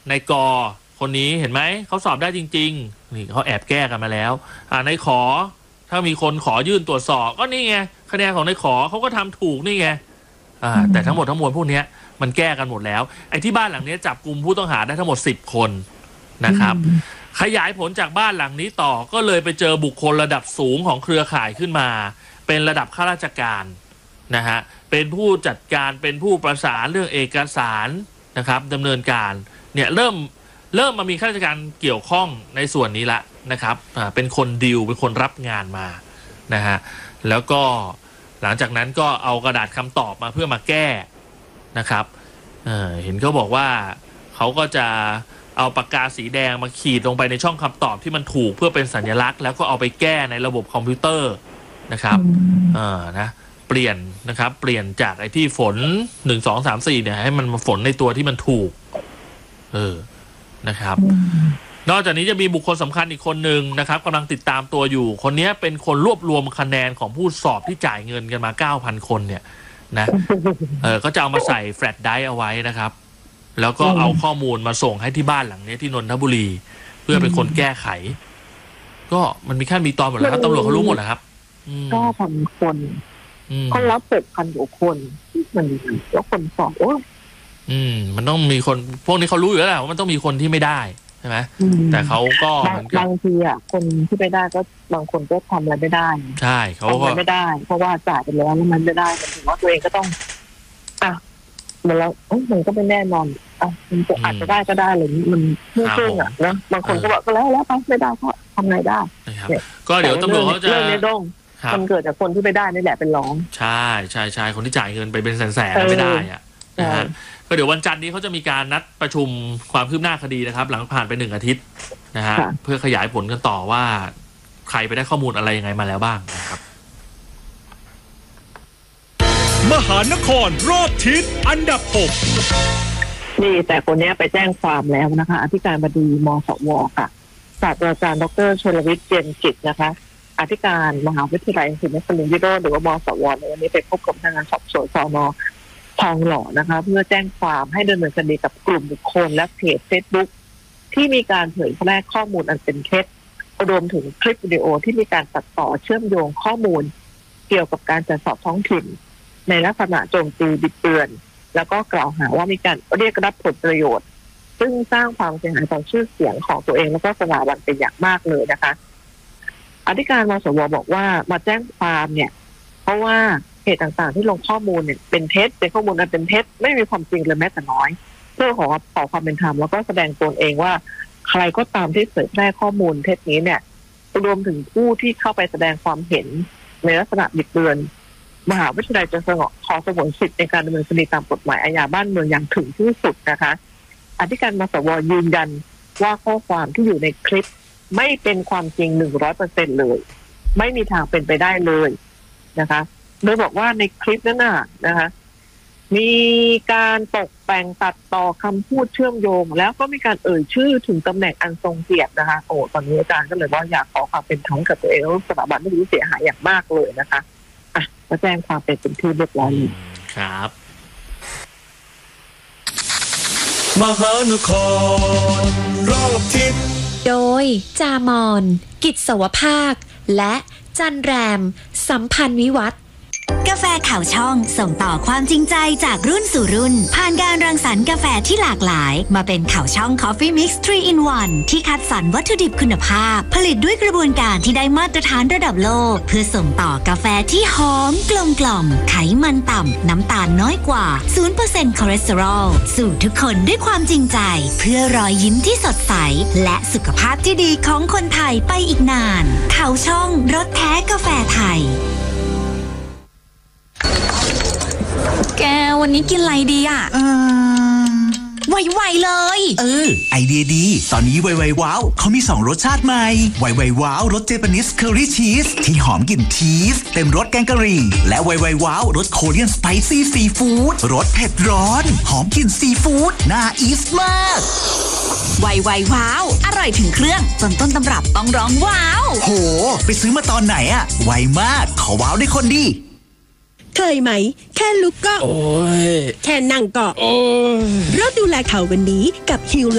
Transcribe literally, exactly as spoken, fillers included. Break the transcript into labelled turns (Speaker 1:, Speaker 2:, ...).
Speaker 1: ในกอคนนี้เห็นไหมเขาสอบได้จริงๆนี่เขาแอบแก้กันมาแล้วอ่าในขอถ้ามีคนขอยื่นตรวจสอบก็นี่ไงคะแนนของในขอเขาก็ทำถูกนี่ไงอ่าแต่ทั้งหมดทั้งมวลพวกนี้มันแก้กันหมดแล้วไอ้ที่บ้านหลังนี้จับกลุ่มผู้ต้องหาได้ทั้งหมดสิบคนนะครับขยายผลจากบ้านหลังนี้ต่อก็เลยไปเจอบุคคลระดับสูงของเครือข่ายขึ้นมาเป็นระดับข้าราชการนะฮะเป็นผู้จัดการเป็นผู้ประสานเรื่องเอกสารนะครับดำเนินการเนี่ยเริ่มเริ่มมามีข้าราชการเกี่ยวข้องในส่วนนี้ละนะครับอ่าเป็นคนดีลเป็นคนรับงานมานะฮะแล้วก็หลังจากนั้นก็เอากระดาษคำตอบมาเพื่อมาแก้นะครับ เอ่อ เห็นเขาบอกว่าเขาก็จะเอาปากกาสีแดงมาขีดลงไปในช่องคำตอบที่มันถูกเพื่อเป็นสัญลักษณ์แล้วก็เอาไปแก้ในระบบคอมพิวเตอร์นะครับเอ่อนะเปลี่ยนนะครับเปลี่ยนจากไอ้ที่ฝนหนึ่งสองสามสี่เนี่ยให้มันมาฝนในตัวที่มันถูกเออนะครับนอกจากนี้จะมีบุคคลสำคัญอีกคนหนึ่งนะครับกำลังติดตามตัวอยู่คนนี้เป็นคนรวบรวมคะแนนของผู้สอบที่จ่ายเงินกันมา เก้าพัน คนเนี่ยนะเออก็จะเอามาใส่แฟลชไดรฟ์เอาไว้นะครับแล้วก็เอาข้อมูลมาส่งให้ที่บ้านหลังนี้ที่นนทบุรีเพื่อเป็นคนแก้ไขก็มันมีขั้นมีตอนหมดแล้วครับตำรวจเขารู้หมดแล้วครับ
Speaker 2: เก้าพันคนเขารับเจ็ดพันกว่าคนมันแล้วคนสอบโอ้
Speaker 1: อืมมันต้องมีคนพวกนี้เขารู้อยู่แล้วแหละว่ามันต้องมีคนที่ไม่ได้ใช่ไหมแต่เขาก็
Speaker 2: บางทีอ่ะคนที่ไม่ได้ก็บางคนก็ทำอะไรไม่ได้
Speaker 1: ใช่เขาก็
Speaker 2: ไม่ได้เพราะว่าจ่ายไปแล้วแล้วมันไม่ได้มันถือว่าตัวเองก็ต้องอ่ะมันแล้วมันก็ไม่แน่นอนอ่ะมันอาจจะได้ก็ได้เลยมันไม่เชื่ออ่ะนะบางคนก็บอกก็แล้วแล้วไปไม่ได้ก็ทำไงได้
Speaker 1: ก็เดี๋ยวตำรวจเขาจะ
Speaker 2: เรื่องนี้ต้องมันเกิดจากคนที่ไม่ได้นี่แหละเป็นร้อง
Speaker 1: ใช่ใช่ใช่คนที่จ่ายเงินไปเป็นแสนๆแล้วไม่ได้อ่ะนะฮะก็เดี๋ยววันจันทร์นี้เขาจะมีการนัดประชุมความคืบหน้าคดีนะครับหลังผ่านไปหนึ่งอาทิตย์นะฮะเพื่อขยายผลกันต่อว่าใครไปได้ข้อมูลอะไรยังไงมาแล้วบ้างนะครับ
Speaker 3: มหานครรอบทิศอันดับหก
Speaker 2: นี่แต่คนนี้ไปแจ้งความแล้วนะคะอธิการบดีมสวค่ะศาสตราจารย์ดร.ชลวิทย์เจนกิจนะคะอธิการมหาวิทยาลัยศิลปวิโรจน์หรือว่ามสวในวันนี้ไปพบกับพนักงานสอบสวนสน.ทองหล่อนะคะเพื่อแจ้งความให้ดำเนินคดีกับกลุ่มบุคคลและเพจ Facebook ที่มีการเผยแพร่ข้อมูลอันเป็นเท็จรวมถึงคลิปวิดีโอที่มีการตัดต่อเชื่อมโยงข้อมูลเกี่ยวกับการจัดสอบท้องถิ่นในลักษณะโจมตีบิดเบือนแล้วก็กล่าวหาว่ามีการเรียกรับผลประโยชน์ซึ่งสร้างความเสียหายต่อชื่อเสียงของตัวเองแล้วก็สถาบันเป็นอย่างมากเลยนะคะอธิการมสวบอกว่ามาแจ้งความเนี่ยเพราะว่าเพจต่างๆที่ลงข้อมูลเนี่ยเป็นเท็จเป็นข้อมูลอันเป็นเท็จไม่มีความจริงเลยแม้แต่น้อยเพื่อขอขอความเป็นธรรมแล้วก็แสดงตนเองว่าใครก็ตามที่เผยแพร่ข้อมูลเท็จนี้เนี่ยรวมถึงผู้ที่เข้าไปแสดงความเห็นในลักษณะบิดเบือนมหาวิทยาลัยจะขอสงวนสิทธิ์ในการดำเนินคดีตามกฎหมายอาญาบ้านเมืองอย่างถึงที่สุดนะคะอธิการมสวยืนยันว่าข้อความที่อยู่ในคลิปไม่เป็นความจริง หนึ่งร้อยเปอร์เซ็นต์ เลยไม่มีทางเป็นไปได้เลยนะคะโดยบอกว่าในคลิปนั้นน่ะนะคะมีการตกแต่งตัดต่อคำพูดเชื่อมโยงแล้วก็มีการเอ่ยชื่อถึงตำแหน่งอันทรงเกียรตินะคะโอ้ตอนนี้อาจารย์ก็เลยว่าอยากขอความเป็นธรรมกับตัวเองแล้วสถาบันไม่รู้เสียหายอย่างมากเลยนะคะอ่ะมาแจ้งความเป็นเป็นที่เรียบร้อย
Speaker 1: ครับ
Speaker 3: มหานครรอบทิศ
Speaker 4: โดยจามอนกิจสวภาคและจันแรมสัมพันธ์วิวัฒน์
Speaker 5: กาแฟข่าวช่องส่งต่อความจริงใจจากรุ่นสู่รุ่นผ่านการรังสรรค์กาแฟที่หลากหลายมาเป็นข่าวช่อง Coffee Mix ทรี อิน วัน ที่คัดสรรวัตถุดิบคุณภาพผลิตด้วยกระบวนการที่ได้มาตรฐานระดับโลกเพื่อส่งต่อกาแฟที่หอมกลมกล่อมไขมันต่ำน้ำตาลน้อยกว่า ศูนย์เปอร์เซ็นต์ คอเลสเตอรอลสู่ทุกคนด้วยความจริงใจเพื่อรอยยิ้มที่สดใสและสุขภาพที่ดีของคนไทยไปอีกนานข่าวช่องรสแท้กาแฟไทย
Speaker 6: แกวันนี้กินอะไรดีอ่ะ
Speaker 5: เออไวๆเลย
Speaker 7: เออไอเดียดีตอนนี้ไวๆว้าวเขามีสองรสชาติใหม่ไวๆว้าวรสเจแปนิสเคอรี่ชีสที่หอมกลิ่นชีสเต็มรสแกงกะหรี่และไวๆว้าวรสโคเรียนสไปซี่ซีฟู้ดรสเผ็ดร้อนหอมกลิ่นซีฟู้ดน่าอีสมาก
Speaker 6: ไวๆว้าวอร่อยถึงเครื่องจนต้นตำรับต้องร้องว้าว
Speaker 7: โหไปซื้อมาตอนไหนอะไวมากขอว้าวได้คนดี
Speaker 8: เคยไหมแค่ลุกก็โอ้ยแค่นั่งก็โอ้ยเราดูแลเขาวันนี้กับฮิว